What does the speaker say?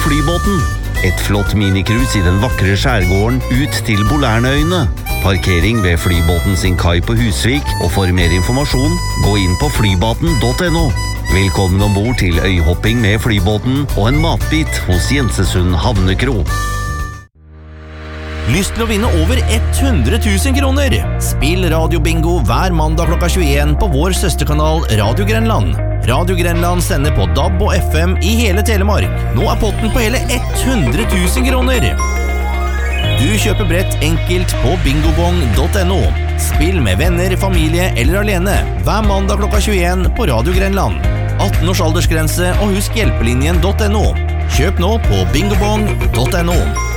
Flybåten. Et flott minikrus I den vakre skjærgården ut til Bolærnøyene. Parkering ved Flybåten sin kai på Husvik, og for mer informasjon, gå inn på flybaten.no. Velkommen ombord til øyhopping med Flybåten og en matbit hos Jensesund Havnekro. Lyst til å vinne over 100 000 kroner? Spill radiobingo hver mandag klokka 21 på vår søsterkanal Radio Grenland. Radio Grenland sender på DAB og FM I hele Telemark. Nå potten på hele 100 000 kroner. Du kjøper brett enkelt på bingobong.no. Spill med venner, familie eller alene hver mandag klokka 21 på Radio Grenland. 18 års aldersgrense og husk hjelpelinjen.no. Kjøp nå på bingobong.no.